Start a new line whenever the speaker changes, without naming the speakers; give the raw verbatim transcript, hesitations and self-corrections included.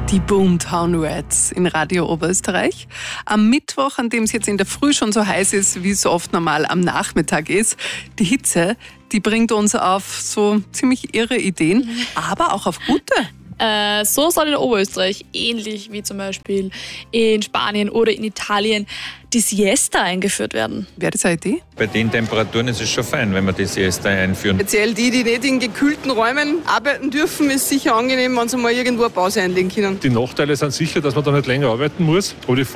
Die Boomtown Rats in Radio Oberösterreich. Am Mittwoch, an dem es jetzt in der Früh schon so heiß ist, wie es so oft normal am Nachmittag ist. Die Hitze, die bringt uns auf so ziemlich irre Ideen, aber auch auf gute.
Äh, so soll in Oberösterreich, ähnlich wie zum Beispiel in Spanien oder in Italien, die Siesta eingeführt werden.
Wäre das eine Idee?
Bei den Temperaturen ist es schon fein, wenn wir die Siesta einführen.
Speziell die, die nicht in gekühlten Räumen arbeiten dürfen, ist sicher angenehm, wenn sie mal irgendwo eine Pause einlegen können.
Die Nachteile sind sicher, dass man da nicht länger arbeiten muss. Aber die